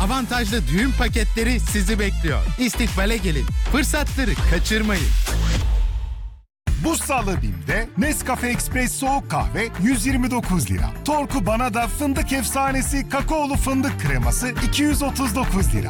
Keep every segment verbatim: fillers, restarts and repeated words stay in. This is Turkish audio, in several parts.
avantajlı düğün paketleri sizi bekliyor. İstikbale gelin. Fırsatları kaçırmayın. Bu salı BİM'de Nescafe Express soğuk kahve yüz yirmi dokuz lira. Torku bana da fındık efsanesi kakaolu fındık kreması iki yüz otuz dokuz lira.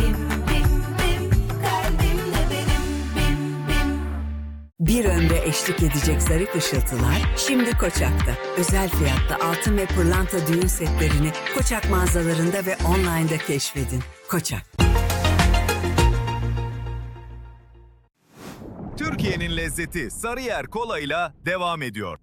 Bir ömre eşlik edecek zarif ışıltılar şimdi Koçak'ta. Özel fiyatta altın ve pırlanta düğün setlerini Koçak mağazalarında ve online'da keşfedin. Koçak. Türkiye'nin lezzeti Sarıyer Kola'yla devam ediyor.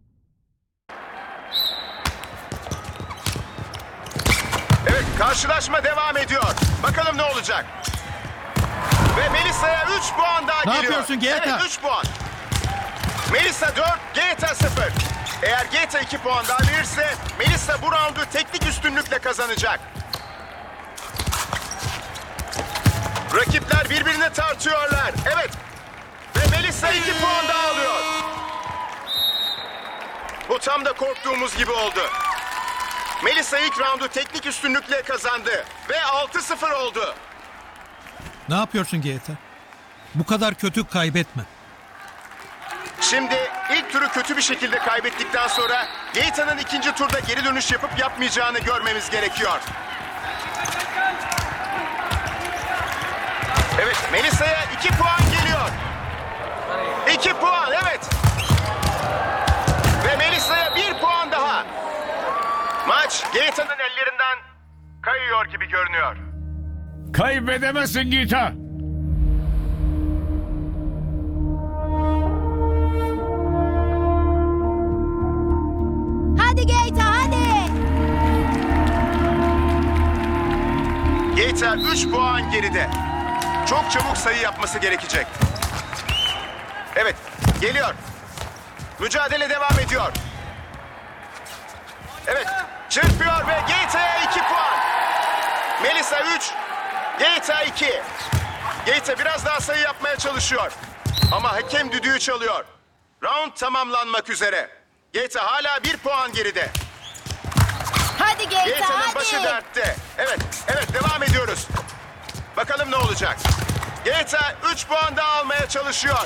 Evet, karşılaşma devam ediyor. Bakalım ne olacak? Ve Melisa'ya üç puan daha Ne geliyor. yapıyorsun Geta? Evet, üç puan. Melisa dört, Geta sıfır. Eğer Geta iki puan daha verirse Melisa bu roundu teknik üstünlükle kazanacak. Rakipler birbirini tartıyorlar. Evet. Ve Melisa iki puan daha alıyor. Bu tam da korktuğumuz gibi oldu. Melisa ilk roundu teknik üstünlükle kazandı. Ve altı sıfır oldu. Ne yapıyorsun Geta? Bu kadar kötü kaybetme. Şimdi ilk turu kötü bir şekilde kaybettikten sonra Geta'nın ikinci turda geri dönüş yapıp yapmayacağını görmemiz gerekiyor. Evet, Melisa'ya iki puan geliyor. iki puan, evet. Ve Melisa'ya bir puan daha. Maç Geta'nın ellerinden kayıyor gibi görünüyor. Kaybedemezsin Geta. Hadi Geta, hadi. Geta üç puan geride. Çok çabuk sayı yapması gerekecek. Evet, geliyor. Mücadele devam ediyor. Evet, çırpıyor ve Geta'ya iki puan. Melisa üç, Geta iki. Geta biraz daha sayı yapmaya çalışıyor. Ama hakem düdüğü çalıyor. Round tamamlanmak üzere. Geta hala bir puan geride. Hadi Geta, Geta'nın hadi. başı dertte. Evet, evet devam ediyoruz. Bakalım ne olacak. Geta üç puan daha almaya çalışıyor.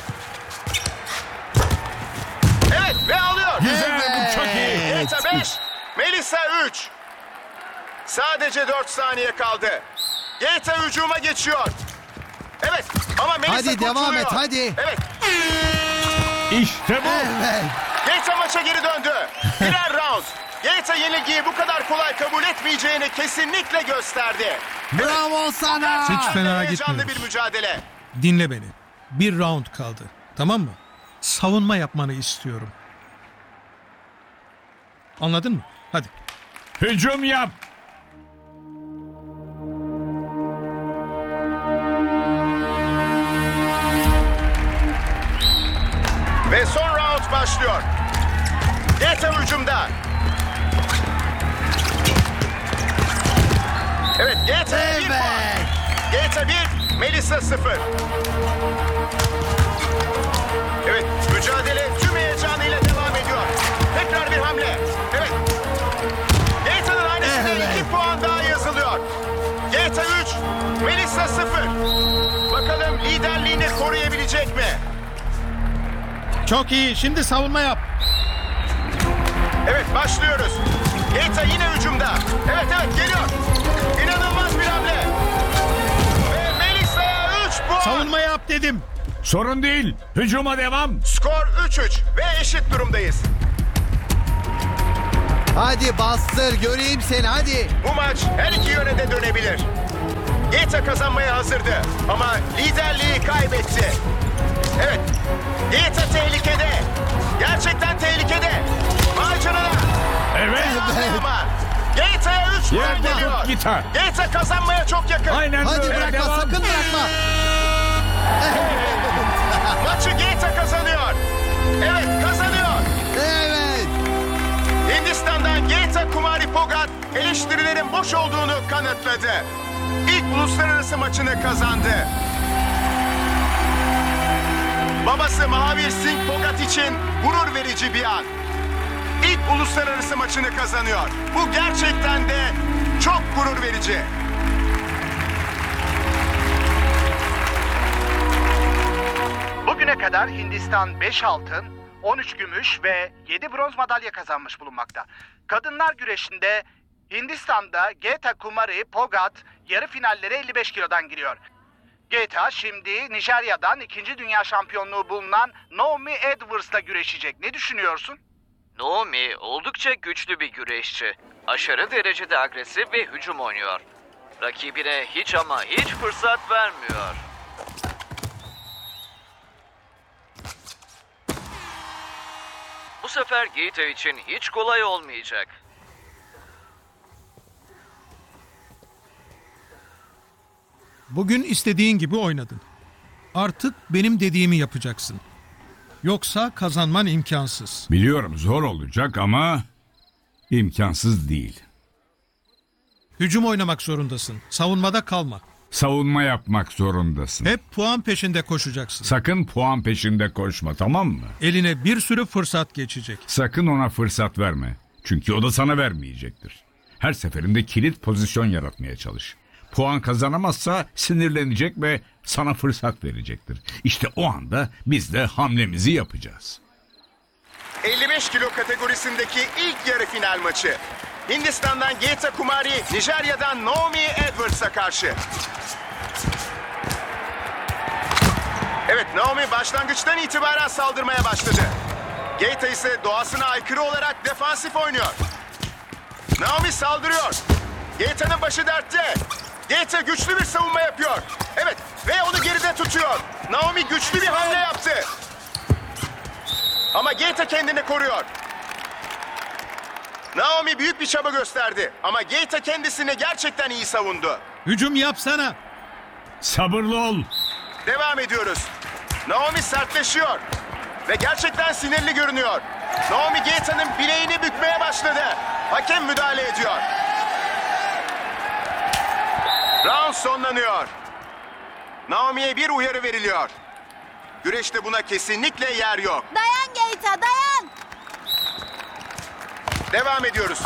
Evet ve alıyor. Güzel, bu çok iyi. Geta beş, Melisa üç. Sadece dört saniye kaldı. Geta hücuma geçiyor. Evet ama Melisa Hadi devam kurtuluyor. et, hadi. Evet. İşte bu. Evet. Geta maça geri döndü. Birer round. Geta yenilgiyi bu kadar kolay kabul etmeyeceğini kesinlikle gösterdi. Bravo sana. Hiç fena Heyecanlı gitmiyoruz. bir mücadele. Dinle beni. Bir round kaldı. Tamam mı? Savunma yapmanı istiyorum. Anladın mı? Hadi. Hücum yap. Ve son round başlıyor. Geta hücumda. Evet, Geta bir puan. Geta bir, Melisa sıfır. Evet, mücadele tüm heyecanıyla devam ediyor. Tekrar bir hamle. Evet. Geta'nın hanesine Evet. iki puan daha yazılıyor. Geta üç, Melisa sıfır. Bakalım liderliğini koruyabilecek mi? Çok iyi. Şimdi savunma yap. Evet, başlıyoruz. Geta yine hücumda. Evet, evet, geliyor. İnanılmaz bir hamle. Ve Melisa'ya üç puan. Savunma yap dedim. Sorun değil. Hücuma devam. Skor üç üç ve eşit durumdayız. Hadi bastır göreyim seni hadi. Bu maç her iki yöne de dönebilir. Geta kazanmaya hazırdı ama liderliği kaybetti. Evet, Geta tehlikede. Gerçekten tehlikede. Vay canına. Evet. Ama Geta'ya üç puan Yerde geliyor. tut Geta. Geta kazanmaya çok yakın. Aynen Hadi böyle. bırakma Devam. sakın bırakma. Maçı Geta kazanıyor. Evet, kazanıyor. Evet. Hindistan'dan Geta Kumari Phogat eleştirilerin boş olduğunu kanıtladı. İlk uluslararası maçını kazandı. Babası Mahavir Singh Phogat için gurur verici bir an. İlk uluslararası maçını kazanıyor. Bu gerçekten de çok gurur verici. kadar Hindistan beş altın, on üç gümüş ve yedi bronz madalya kazanmış bulunmakta. Kadınlar güreşinde Hindistan'da Geeta Kumari Phogat yarı finallere elli beş kilodan giriyor. Geeta şimdi Nijerya'dan ikinci dünya şampiyonluğu bulunan Naomi Edwards'la güreşecek. Ne düşünüyorsun? Naomi oldukça güçlü bir güreşçi. Aşırı derecede agresif ve hücum oynuyor. Rakibine hiç ama hiç fırsat vermiyor. Bu sefer Geeta için hiç kolay olmayacak. Bugün istediğin gibi oynadın. Artık benim dediğimi yapacaksın. Yoksa kazanman imkansız. Biliyorum zor olacak ama imkansız değil. Hücum oynamak zorundasın. Savunmada kalma. Savunma yapmak zorundasın. Hep puan peşinde koşacaksın. Sakın puan peşinde koşma, tamam mı? Eline bir sürü fırsat geçecek. Sakın ona fırsat verme. Çünkü o da sana vermeyecektir. Her seferinde kilit pozisyon yaratmaya çalış. Puan kazanamazsa sinirlenecek ve sana fırsat verecektir. İşte o anda biz de hamlemizi yapacağız. elli beş kilo kategorisindeki ilk yarı final maçı. Hindistan'dan Geeta Kumari, Nijerya'dan Naomi Edwards'a karşı. Evet, Naomi başlangıçtan itibaren saldırmaya başladı. Geeta ise doğasına aykırı olarak defansif oynuyor. Naomi saldırıyor. Geeta'nın başı dertte. Geeta güçlü bir savunma yapıyor. Evet ve onu geride tutuyor. Naomi güçlü bir hamle yaptı. Ama Geeta kendini koruyor. Naomi büyük bir çaba gösterdi. Ama Geeta kendisini gerçekten iyi savundu. Hücum yapsana. Sabırlı ol. Devam ediyoruz. Naomi sertleşiyor. Ve gerçekten sinirli görünüyor. Naomi Geeta'nın bileğini bükmeye başladı. Hakem müdahale ediyor. Round sonlanıyor. Naomi'ye bir uyarı veriliyor. Güreşte buna kesinlikle yer yok. Dayan Geeta, dayan. Devam ediyoruz.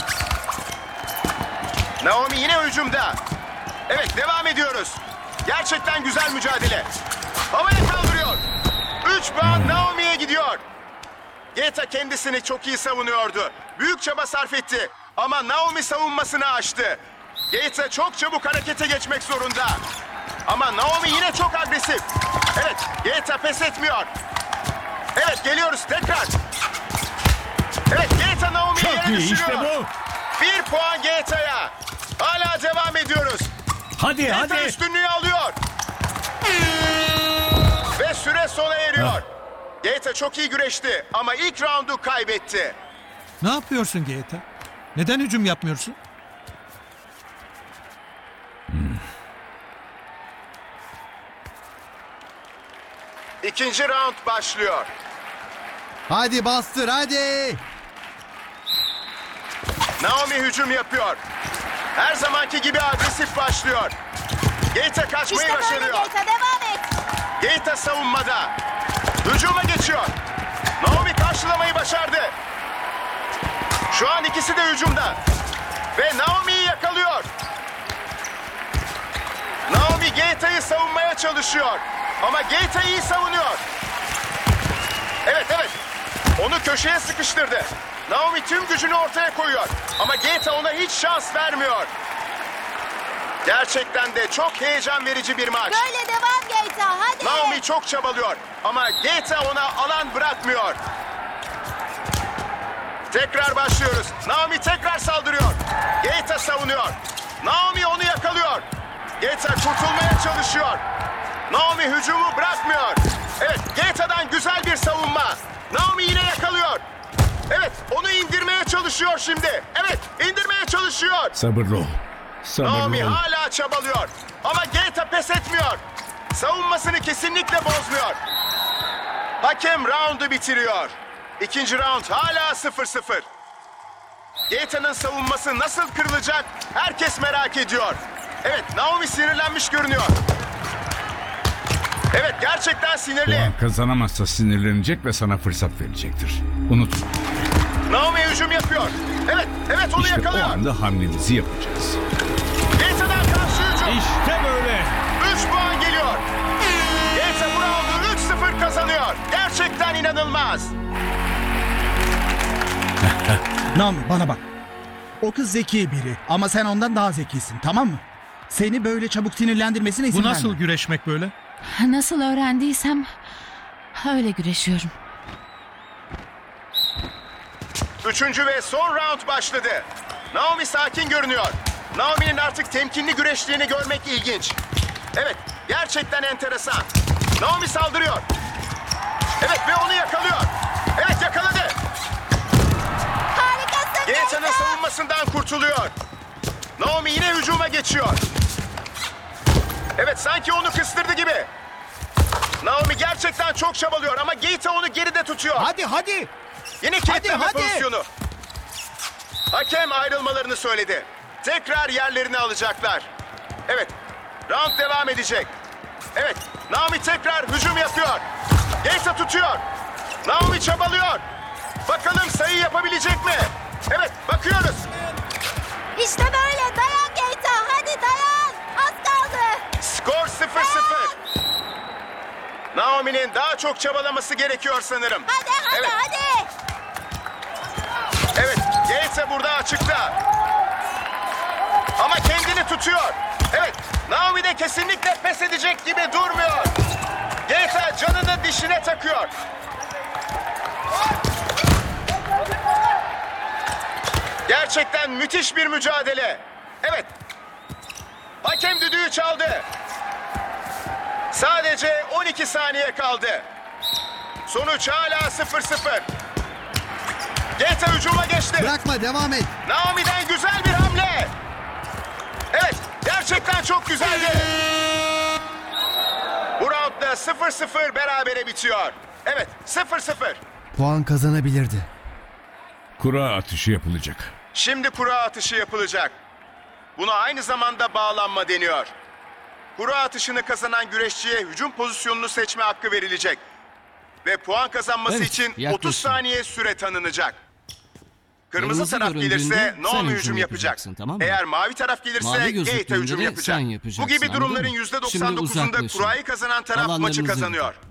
Naomi yine hücumda. Evet, devam ediyoruz. Gerçekten güzel mücadele. Havaya kaldırıyor. Üç puan Naomi'ye gidiyor. Geeta kendisini çok iyi savunuyordu. Büyük çaba sarf etti. Ama Naomi savunmasını aştı. Geeta çok çabuk harekete geçmek zorunda. Ama Naomi yine çok agresif. Evet, Geeta pes etmiyor. Evet, geliyoruz tekrar. Evet, Geeta Naomi'yi Çok yere iyi, düşürüyor. işte bu. Bir puan Geeta'ya. Hala devam ediyoruz. Hadi Geeta hadi. üstünlüğü alıyor. Ve süre sona eriyor. Geeta çok iyi güreşti ama ilk roundu kaybetti. Ne yapıyorsun Geeta? Neden hücum yapmıyorsun? İkinci round başlıyor. Hadi bastır hadi. Naomi hücum yapıyor. Her zamanki gibi agresif başlıyor. Geeta kaçmayı İşte böyle başarıyor. Geeta, devam et. Geeta savunmada. Hücuma geçiyor. Naomi karşılamayı başardı. Şu an ikisi de hücumda. Ve Naomi'yi yakalıyor. Naomi Geeta'yı savunmaya çalışıyor. Ama Geeta iyi savunuyor. Evet evet. Onu köşeye sıkıştırdı. Naomi tüm gücünü ortaya koyuyor. Ama Geeta ona hiç şans vermiyor. Gerçekten de çok heyecan verici bir maç. Böyle devam Geeta, hadi. Naomi çok çabalıyor. Ama Geeta ona alan bırakmıyor. Tekrar başlıyoruz. Naomi tekrar saldırıyor. Geeta savunuyor. Naomi onu yakalıyor. Geeta kurtulmaya çalışıyor. Naomi hücumu bırakmıyor. Evet, Geeta'dan güzel bir savunma. Naomi yine yakalıyor. Evet, onu indirmeye çalışıyor şimdi. Evet, indirmeye çalışıyor. Sabırlı ol. Sabırlı Naomi ol. hala çabalıyor. Ama Geeta pes etmiyor. Savunmasını kesinlikle bozmuyor. Hakem roundu bitiriyor. İkinci round hala sıfır sıfır. Geeta'nın savunması nasıl kırılacak herkes merak ediyor. Evet, Naomi sinirlenmiş görünüyor. Evet, gerçekten sinirli. Puan kazanamazsa sinirlenecek ve sana fırsat verecektir. Unutma. Naomi hücum yapıyor. Evet, evet onu İşte o yakalıyor. anda hamlemizi yapacağız. Geeta'dan karşı hücum. İşte böyle. üç puan geliyor. Geeta bu roundu üç sıfır kazanıyor. Gerçekten Gerçekten inanılmaz. Naomi bana bak. O kız zeki biri ama sen ondan daha zekisin, tamam mı? Seni böyle çabuk sinirlendirmesine izin Bu nasıl verme. güreşmek böyle? Nasıl öğrendiysem öyle güreşiyorum. Üçüncü ve son round başladı. Naomi sakin görünüyor. Naomi'nin artık temkinli güreştiğini görmek ilginç. Evet, gerçekten enteresan. Naomi saldırıyor. Evet ve onu yakalıyor. Evet, yakaladı. Harikasın Gaeta'nın Keita. savunmasından kurtuluyor. Naomi yine hücuma geçiyor. Evet, sanki onu kıstırdı gibi. Naomi gerçekten çok çabalıyor ama Gaeta onu geride tutuyor. Hadi hadi. Yine kilitleme pozisyonu. Hakem ayrılmalarını söyledi. Tekrar yerlerini alacaklar. Evet, round devam edecek. Evet, Naomi tekrar hücum yapıyor. Gaeta tutuyor. Naomi çabalıyor. Bakalım sayı yapabilecek mi? Evet, bakıyoruz. İşte böyle. Dayan Keita. Hadi dayan. Az kaldı. Skor sıfır sıfır. Naomi'nin daha çok çabalaması gerekiyor sanırım. Hadi hadi Evet. hadi. Evet, Gaeta burada açıkta. Ama kendini tutuyor. Evet, Naomi de kesinlikle pes edecek gibi durmuyor. Gaeta canını dişine takıyor. Gerçekten müthiş bir mücadele. Evet, hakem düdüğü çaldı. Sadece on iki saniye kaldı. Sonuç hala sıfır sıfır. Gaeta hücuma geçti. Bırakma, devam et. Naomi'den güzel bir hamle. Evet, gerçekten çok güzeldi. Bu roundda sıfır sıfır berabere bitiyor. Evet, sıfır sıfır. Puan kazanabilirdi. Kura atışı yapılacak. Şimdi kura atışı yapılacak. Buna aynı zamanda bağlanma deniyor. Kura atışını kazanan güreşçiye hücum pozisyonunu seçme hakkı verilecek. Ve puan kazanması Evet, için yaklaşın. otuz saniye süre tanınacak. Kırmızı, Kırmızı taraf gelirse göründüğünde sen Naomi hücum hücum yapacak. yapacaksın, tamam mı? Eğer mavi taraf gelirse Mavi Gaeta gözüktüğünde hücum de yapacak. sen Bu yapacaksın, gibi anladın durumların mı? yüzde Şimdi doksan dokuzunda uzaklaşın. kurayı kazanan taraf maçı Alanlarınızı kazanıyor. yapın.